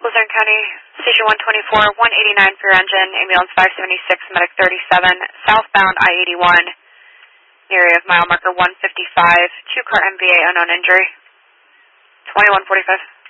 Luzerne County, Station 124, 189 for your engine, ambulance 576, medic 37, southbound I-81, area of mile marker 155, 2-car MVA, unknown injury, 2145.